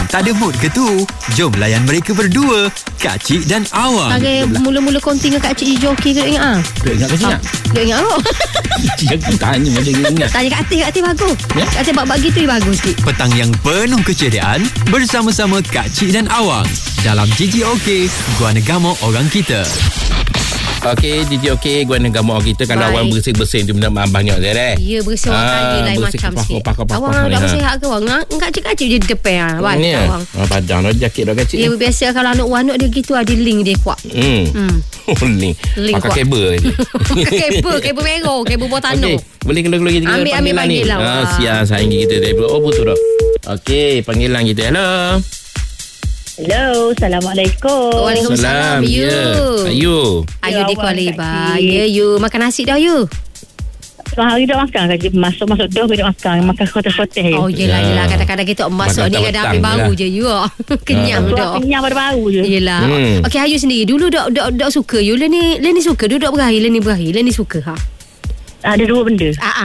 Tak ada mood ke tu? Jom layan mereka berdua, Kak Cik dan Awang. Mula-mula konting dengan Kak Cik joki ke ingat? Duk ingat Kak Cik tak? Duk ingat kot. Aku tanya macam ingat. Tanya Kak Atif bagus. Kak Atif bab gitu bagus sikit. Petang yang penuh keceriaan bersama-sama Kak Cik dan Awang dalam GGOK, Guana Gamoh Orang Kita. Okey, GGOK Guana Gamoh Orang Kita. Kalau awang bersih-bersih tu benda banyak je. Ya, bersih orang kaya lain macam sikit. Awang dah bersihat ke Awang? Kak Cik je depan. Baik Awang. Padang dah jakit dah Kak Cik. Ya, biasa kalau anak wanuk dia gitu ada link dia kuat. Link pakai kabel. Kabel merah, kabel bawah tanah. Boleh keluar kita ambil panggilan ni. Siang sayang kita daripada betul dah. Okey, panggilan kita. Hello. Hello, Assalamualaikum. Waalaikumsalam. Ayu di Kuala Ibar. You makan nasi dah you? Hari dah makan kaki masuk dah dah makan kotak-kotak. Oh yelah kadang-kadang kita masuk ni kadang ambil bau je you. Kenyang dah. Kenyang bau je. Yelah. Okey, Ayu sendiri dulu dak suka you. Leni suka duduk berakhir, Leni suka ha. Ada dua benda.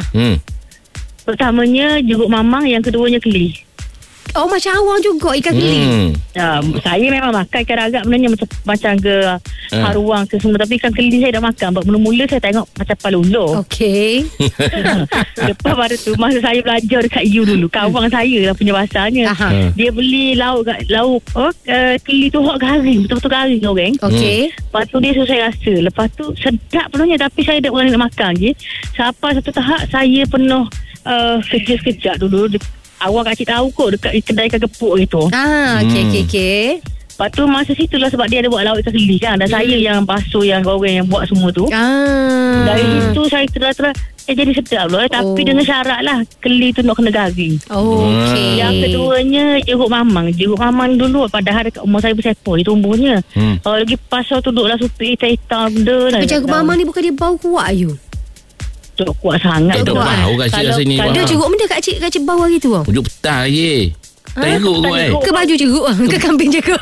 Pertamanya jeruk mamang, yang keduanya keli. Oh, macam Awang juga ikan keli. Saya memang makan ikan agak sebenarnya macam ke haruang ke semua, tapi ikan keli saya dah makan. Mula-mula saya tengok macam palulur. Okey. Lepas pada tu masa saya belajar dekat U dulu, kawan saya lah punya bahasanya. Dia beli lauk keli tu hok garing, betul-betul garing orang. Okey. Lepas tu dia suruh saya rasa. Lepas tu sedap penuhnya, tapi saya tak berani nak makan je. Sampai satu tahap saya penuh kerja sekejap dulu. Awak Kak Cik tahu kot dekat kedai ikan gepuk gitu. Okey. Lepas tu masa situlah sebab dia ada buat lauk ikan keli kan. Dan saya yang basuh, yang goreng, yang buat semua tu. Dari situ saya terang jadi sedap loh. Tapi dengan syarat lah keli tu nak kena garing. Okey. Yang keduanya jeruk mamang. Jeruk mamang dulu padahal dekat umur saya bersepuluh dia tumbuhnya. Kalau lagi pasal tu duduklah supir hitam-hitam dah. Tapi jeruk mamang ni bukan dia bau kuat you? Cuk kuat sangat. Tak bau Kak Cik rasa ni. Ada jeruk benda Kak Cik bau gitu. Ujuk petang je. Teruk kot ke baju jeruk ke kambing jeruk.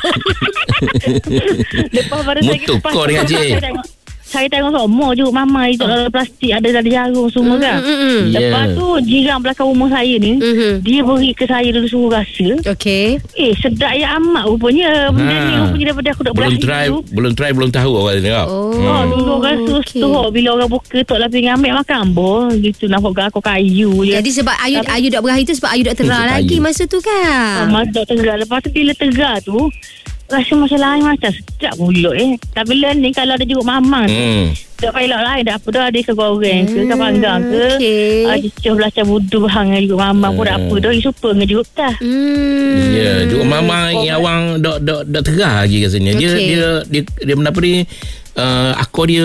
Lepas pada saya mutuk dengan Cik. Saya tengok semua jeruk mama itu dalam plastik, ada jarum semua kan. Lepas tu jiran belakang rumah saya ni, dia beri ke saya dulu suruh rasa. Okey. Sedap ya amat rupanya. Benda ni rupanya daripada aku dah berakhir. Belum tahu awak tengok. Dulu rasa tu bila orang buka tok laping ambil makan gitu, nampak aku kayu je. Jadi sebab Ayu dah berakhir tu sebab Ayu dah terang lagi masa tu kan. Masa dah terang. Lepas tu bila terang tu rasa macam lain, macam sedap mulut Tapi learning kalau ada jeruk mamang tak payah lain dah apa dah, ada ke goreng ke panggang ke cucuk belacan budu bahang dengan jeruk mamang pun tak apa dah, super dengan jeruk tah. Jeruk mamang yang awang dok terah lagi rasanya. Dia menapa ni akor dia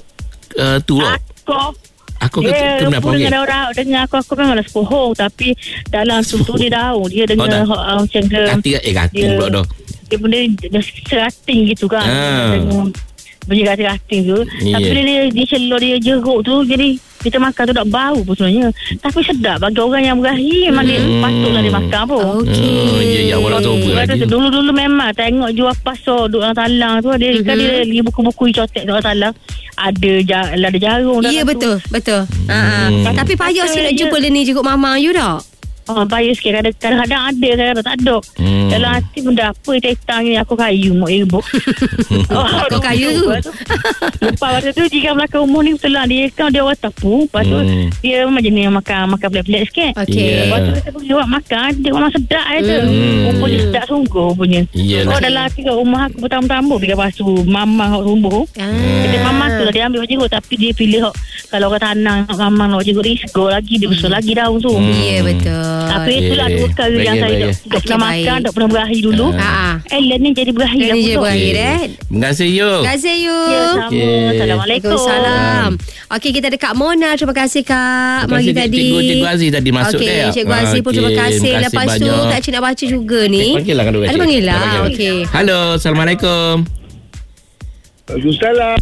tu Aku kenapa panggil? Dengan aku memang sepohong, tapi dalam tu dia daun. Dia dengan macam ke hati pula dah. Dia benda serating gitu kan. Bunyi rating tu. Tapi dia celur dia jeruk tu, jadi kita makan tu tak bau pun sebenarnya. Tapi sedap bagi orang yang berakhir. Memang dia patutlah dia makan pun. Ya walau tu lagi. Dulu memang tengok jual pasar duduk dalam talang tu, dia kan dia lagi buku-buku cotek dalam talang. Ada jarum. Ya betul. Tapi payah sikit nak jumpa ni jeruk mamang you tak? Payah sikit. Kadang-kadang ada, kadang-kadang tak ada. Dalam hati benda apa tetang ni aku kayu mak ibu. Kau kayu tu. Lepas waktu tu jika belakang umur ni betul lah dia kan dia watapu. Lepas tu dia memang jenis makan pelik-pelik sikit. Lepas tu kita pergi buat makan, dia memang sedap tu. Rupanya sedap sungguh punya. Dalam hati kat rumah aku bertambah-tambah pergi basuh mamang hak sumbuh. Kita mamang tu lah dia ambil jeruk, tapi dia pilih kalau orang tanang mamang nak jeruk risgo lagi, dia besar lagi daun tu. Ya betul. Tapi itulah dua kali yang saya tak pernah makan, tak pernah berakhir dulu. Ni jadi berakhir. Terima kasih you. Terima kasih you. Assalamualaikum. Salam. Okey, kita dekat Mona. Terima kasih Kak. Mari tadi. Cikgu Aziz tadi masuk dia. Okey, Cikgu Aziz pun terima kasih. Lepas tu Kak Cik nak baca juga ni. Panggil lah. Ada panggil lah. Okey. Halo, Assalamualaikum. Waalaikumsalam.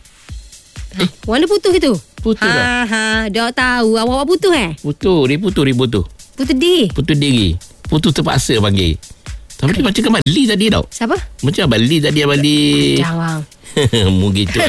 Mana putus gitu? Putus dah. Dah tahu. Awak putus Putus. Dia putus. Putus diri. Putus terpaksa panggil. Tapi dia macam Abang Lee tadi tau. Siapa? Macam Abang Lee tadi. Abang Lee. Jangan. Mungkin tu.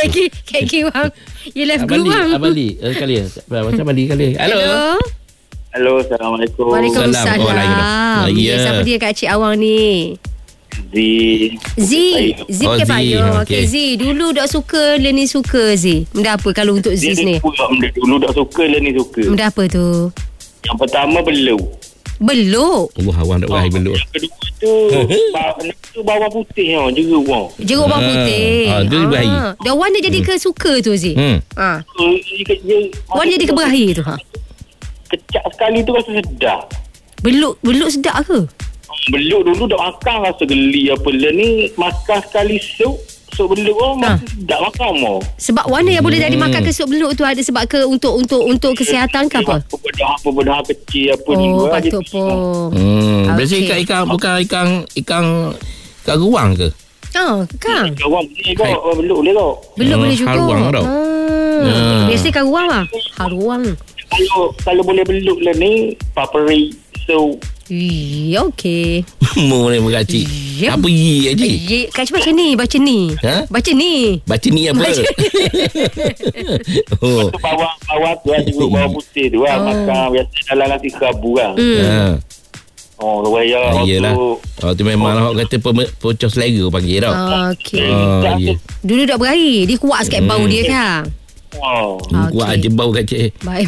Kaki bang. You left group bang. Abang Lee. Kali. Macam Abang Lee kali. Hello. Hello, Assalamualaikum. Waalaikumsalam. Siapa dia Kak Cik Awang ni? Z ke Payo. Okay, Z. Dulu tak suka, Leni suka Z. Benda apa kalau untuk Z ni? Dulu tak suka, Leni suka. Benda apa tu? Yang pertama, beluk. Beluk? Awang tak berakhir beluk. Yang kedua tu bawang putih. Jeruk bawang. Jeruk bawang putih. Dia berakhir. Dan Wan dia jadi ke suka tu Z? Wan jadi ke berakhir tu? Kecap sekali tu rasa sedap. Beluk sedap ke? Beluk dulu dah makan rasa geli apa lah ni. Makan sekali sup beluk masih sedap makan mau. Sebab warna yang boleh jadi makan ke sup beluk tu ada sebab ke untuk kesihatan ke apa? Pebedah kecil apa ni. Oh, patut pun. Biasanya ikan bukan ikan ruang ke? Kang. Ruang boleh kau, beluk boleh kau. Beluk boleh juga. Haruang tau. Biasanya ikan ruang lah. Haruang. Kalau boleh beluk lah ni paperi sup. Okey. Boleh berkacik. Apa ye aje? Kak baca ni. Baca ni apa? Bawang tu jeruk bawang putih tu makan biasa dalam nasi kerabu kan. Iyalah. Tu memang lah kata pocong selera panggil tau. Okey. Dulu dah berair. Dia kuat sikit bau dia kan. Kuat aje bau kacik. Baik.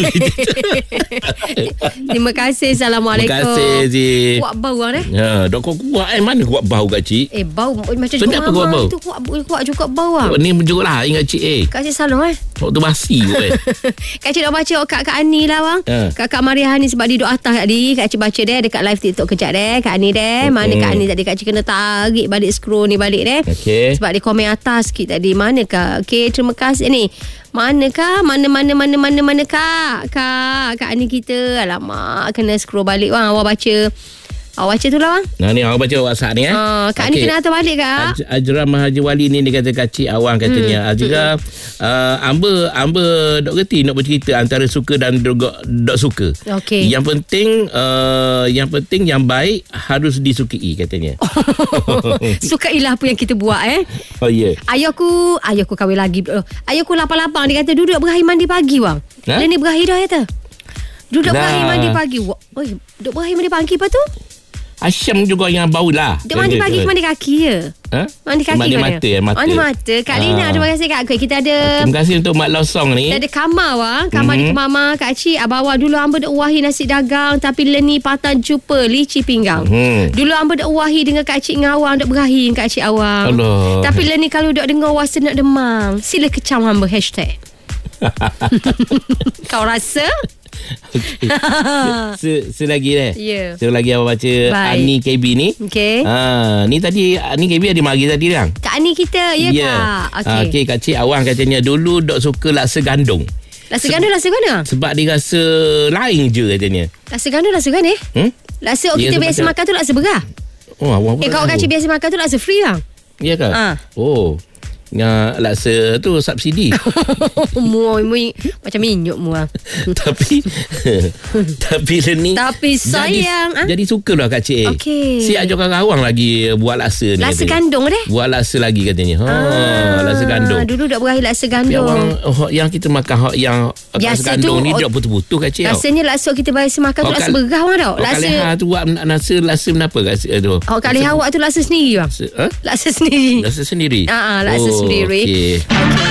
Terima kasih. Assalamualaikum. Terima kasih Zee. Kuat bau kan dok kuat mana kuat bau kacik? Bau macam sedap kuat bau. Itu kuat juga bau lah. Ni menjurut lah ingat cik Kak Cik Salong waktu basi Kak Cik nak baca Kak Ani lah bang. Kak Mariah ni sebab dia duduk atas tadi. Kak Cik baca deh dekat live TikTok kejap deh. Kak Ani deh. Mana Kak Ani tadi? Kak Cik kena tarik balik scroll ni balik deh. Sebab dia komen atas sikit tadi. Manakah? Okey, terima kasih ni. Manakah? Mana Kak Ani kita. Alamak, kena scroll balik bang. Awak baca tu lah bang. Nah ni awak baca WhatsApp ni Kak Ani kena hantar balik Kak. Ajra Mahaji Wali ni dia kata Kak Cik Awang katanya. Ajra Amba dok gerti nak bercerita antara suka dan dok suka. Okey. Yang penting yang baik harus disukai katanya. Sukailah apa yang kita buat Oh ya. Ayahku kahwin lagi. Ayahku lapang-lapang dia kata duduk berakhir mandi pagi bang. Dia ni berakhir dah kata. Duduk berakhir mandi pagi. Oi, duduk berakhir mandi pagi lepas tu? Asyam juga yang bau lah. Dia mandi pagi ke mandi kaki je? Mandi kaki mandi mata. Mandi mata. Kak Lina, terima kasih Kak. Kita ada terima kasih untuk Mak Losong ni. Kita ada kamar bang. Kamar di Mama Kak Cik. Abang dulu hamba dak wahi nasi dagang tapi Leni patang jumpa lici pinggang. Dulu hamba dak wahi dengan Kak Cik Ngawang dak berahi Kak Cik Awang. Allah. Tapi Leni kalau dak dengar wasa nak demam, sila kecam hamba hashtag. Kau rasa? Selagi selagi awak baca Ani KB ni. Okey. Ni tadi Ani KB ada mari tadi kan? Kak Ani kita Kak. Okey, Kak Cik Awang katanya dulu dok suka laksa gandung. Laksa gandung sebab dia rasa lain je katanya. Laksa gandung laksa kita biasa makan tu laksa berah. Kalau Kak Cik biasa makan tu laksa free bang. Ya ke? Laksa tu subsidi. Macam minyak mu Tapi Leni sayang jadi sukalah Kak Cik. Siap ajarkan Awang lagi buat laksa ni. Laksa gandung buat laksa lagi katanya. Laksa gandung. Dulu dak berakhir laksa gandung. Yang kita makan yang laksa gandung ni dak putus-putus Kak Cik. Rasanya laksa kita biasa makan tu laksa berah bang tau. Laksa tu buat laksa kenapa Kak Cik tu? Kali awak tu laksa sendiri bang. Laksa sendiri. Laksa sendiri. Laksa sendiri. Okey.